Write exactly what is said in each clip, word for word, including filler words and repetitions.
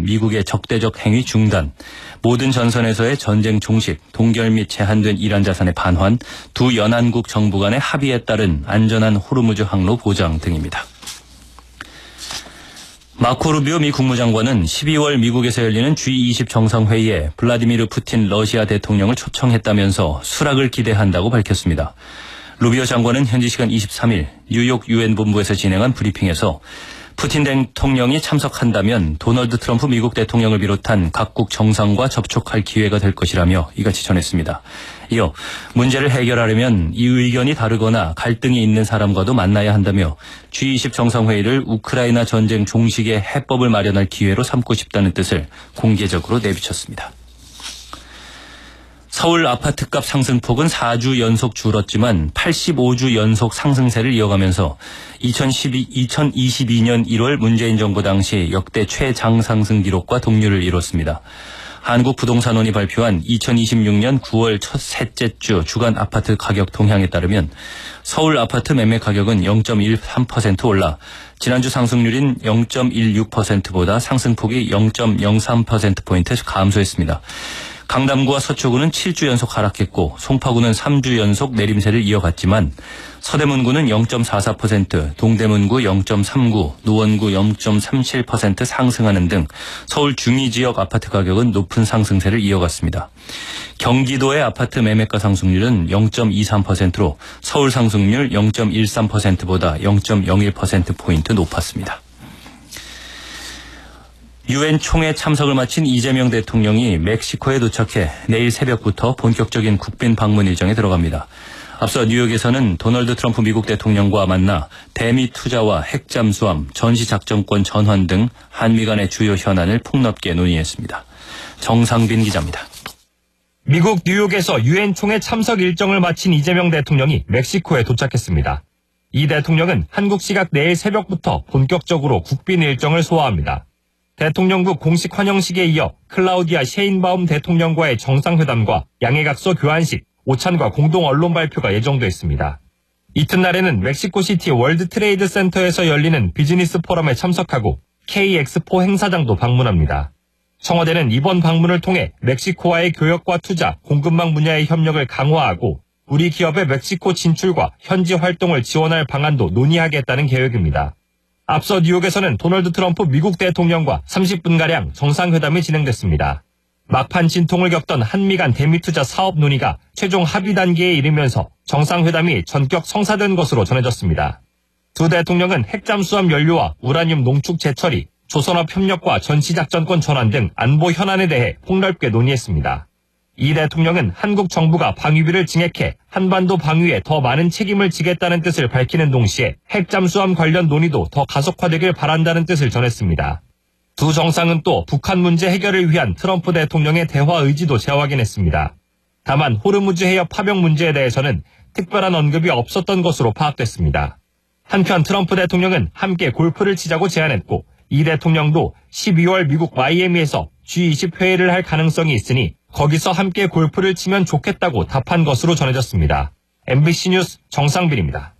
미국의 적대적 행위 중단, 모든 전선에서의 전쟁 종식, 동결 및 제한된 이란 자산의 반환, 두 연안국 정부 간의 합의에 따른 안전한 호르무즈 항로 보장 등입니다. 마코 루비오 미 국무장관은 십이월 미국에서 열리는 지 이십 정상회의에 블라디미르 푸틴 러시아 대통령을 초청했다면서 수락을 기대한다고 밝혔습니다. 루비오 장관은 현지 시간 이십삼일 뉴욕 유엔 본부에서 진행한 브리핑에서 푸틴 대통령이 참석한다면 도널드 트럼프 미국 대통령을 비롯한 각국 정상과 접촉할 기회가 될 것이라며 이같이 전했습니다. 이어 문제를 해결하려면 이 의견이 다르거나 갈등이 있는 사람과도 만나야 한다며 지 이십 정상회의를 우크라이나 전쟁 종식의 해법을 마련할 기회로 삼고 싶다는 뜻을 공개적으로 내비쳤습니다. 서울 아파트값 상승폭은 사 주 연속 줄었지만 팔십오 주 연속 상승세를 이어가면서 이천이십이 년 일월 문재인 정부 당시 역대 최장상승 기록과 동률을 이뤘습니다. 한국부동산원이 발표한 이천이십육 년 구월 첫 셋째 주 주간 아파트 가격 동향에 따르면 서울 아파트 매매 가격은 영 점 일삼 퍼센트 올라 지난주 상승률인 영 점 일육 퍼센트보다 상승폭이 영 점 영삼 퍼센트포인트 감소했습니다. 강남구와 서초구는 칠 주 연속 하락했고 송파구는 삼 주 연속 내림세를 이어갔지만 서대문구는 영 점 사사 퍼센트, 동대문구 영 점 삼구, 노원구 영 점 삼칠 퍼센트 상승하는 등 서울 중위 지역 아파트 가격은 높은 상승세를 이어갔습니다. 경기도의 아파트 매매가 상승률은 영 점 이삼 퍼센트로 서울 상승률 영 점 일삼 퍼센트보다 영 점 영일 퍼센트포인트 높았습니다. 유엔 총회 참석을 마친 이재명 대통령이 멕시코에 도착해 내일 새벽부터 본격적인 국빈 방문 일정에 들어갑니다. 앞서 뉴욕에서는 도널드 트럼프 미국 대통령과 만나 대미 투자와 핵 잠수함, 전시작전권 전환 등 한미 간의 주요 현안을 폭넓게 논의했습니다. 정상빈 기자입니다. 미국 뉴욕에서 유엔 총회 참석 일정을 마친 이재명 대통령이 멕시코에 도착했습니다. 이 대통령은 한국 시각 내일 새벽부터 본격적으로 국빈 일정을 소화합니다. 대통령국 공식 환영식에 이어 클라우디아 셰인바움 대통령과의 정상회담과 양해각서 교환식, 오찬과 공동 언론 발표가 예정돼 있습니다. 이튿날에는 멕시코시티 월드 트레이드 센터에서 열리는 비즈니스 포럼에 참석하고 K엑스포 행사장도 방문합니다. 청와대는 이번 방문을 통해 멕시코와의 교역과 투자, 공급망 분야의 협력을 강화하고 우리 기업의 멕시코 진출과 현지 활동을 지원할 방안도 논의하겠다는 계획입니다. 앞서 뉴욕에서는 도널드 트럼프 미국 대통령과 삼십 분가량 정상회담이 진행됐습니다. 막판 진통을 겪던 한미 간 대미투자 사업 논의가 최종 합의 단계에 이르면서 정상회담이 전격 성사된 것으로 전해졌습니다. 두 대통령은 핵잠수함 연료와 우라늄 농축 재처리, 조선업 협력과 전시작전권 전환 등 안보 현안에 대해 폭넓게 논의했습니다. 이 대통령은 한국 정부가 방위비를 증액해 한반도 방위에 더 많은 책임을 지겠다는 뜻을 밝히는 동시에 핵잠수함 관련 논의도 더 가속화되길 바란다는 뜻을 전했습니다. 두 정상은 또 북한 문제 해결을 위한 트럼프 대통령의 대화 의지도 재확인했습니다. 다만 호르무즈 해협 파병 문제에 대해서는 특별한 언급이 없었던 것으로 파악됐습니다. 한편 트럼프 대통령은 함께 골프를 치자고 제안했고 이 대통령도 십이월 미국 마이애미에서 지 이십 회의를 할 가능성이 있으니 거기서 함께 골프를 치면 좋겠다고 답한 것으로 전해졌습니다. 엠비씨 뉴스 정상빈입니다.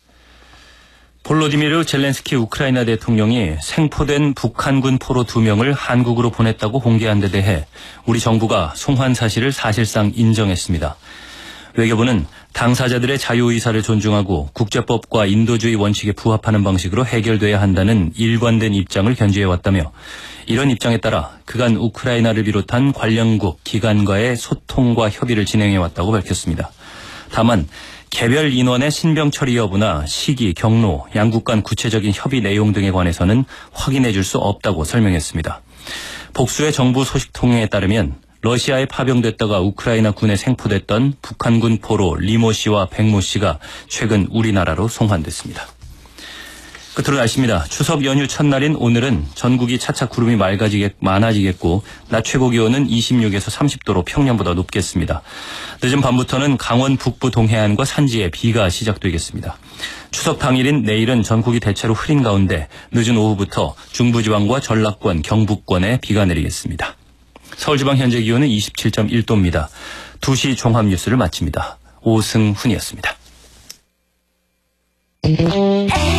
볼로디미르 젤렌스키 우크라이나 대통령이 생포된 북한군 포로 두 명을 한국으로 보냈다고 공개한 데 대해 우리 정부가 송환 사실을 사실상 인정했습니다. 외교부는 당사자들의 자유의사를 존중하고 국제법과 인도주의 원칙에 부합하는 방식으로 해결돼야 한다는 일관된 입장을 견지해왔다며 이런 입장에 따라 그간 우크라이나를 비롯한 관련국, 기관과의 소통과 협의를 진행해왔다고 밝혔습니다. 다만 개별 인원의 신병 처리 여부나 시기, 경로, 양국 간 구체적인 협의 내용 등에 관해서는 확인해 줄 수 없다고 설명했습니다. 복수의 정부 소식통에 따르면 러시아에 파병됐다가 우크라이나 군에 생포됐던 북한군 포로 리모 씨와 백모 씨가 최근 우리나라로 송환됐습니다. 끝으로 날씨입니다. 추석 연휴 첫날인 오늘은 전국이 차차 구름이 맑아지게, 많아지겠고 낮 최고 기온은 이십육에서 삼십 도로 평년보다 높겠습니다. 늦은 밤부터는 강원 북부 동해안과 산지에 비가 시작되겠습니다. 추석 당일인 내일은 전국이 대체로 흐린 가운데 늦은 오후부터 중부지방과 전라권, 경북권에 비가 내리겠습니다. 서울지방 현재 기온은 이십칠 점 일 도입니다. 두 시 종합뉴스를 마칩니다. 오승훈이었습니다.